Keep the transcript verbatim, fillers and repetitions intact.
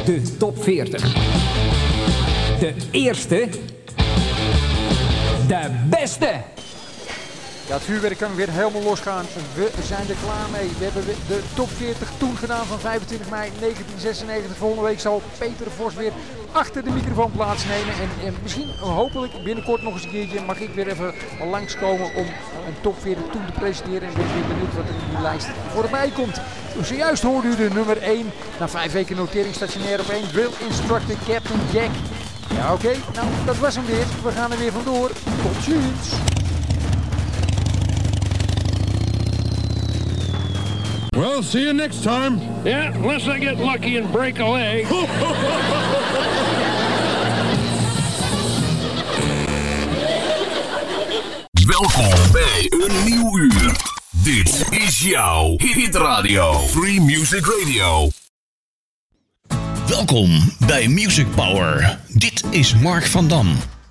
De top veertig. De eerste. De beste. Ja, het vuurwerk kan weer helemaal losgaan. We zijn er klaar mee. We hebben de top veertig toen gedaan van vijfentwintig mei negentien zesennegentig. Volgende week zal Peter Vos weer achter de microfoon plaatsnemen. En, en misschien, hopelijk, binnenkort nog eens een keertje mag ik weer even langskomen om een top veertig toen te presenteren. En ben ik weer benieuwd wat er in die lijst voorbij komt. Zojuist hoorde u de nummer één. Na vijf weken notering stationair op één. Drill Instructor Captain Jack. Ja, oké. Okay. Nou, dat was hem weer. We gaan er weer vandoor. Tot ziens. Well, see you next time. Yeah, unless I get lucky and break a leg. Welkom bij een nieuw uur. Dit is jouw Hit Radio. Free Music Radio. Welkom bij Music Power. Dit is Mark van Dam.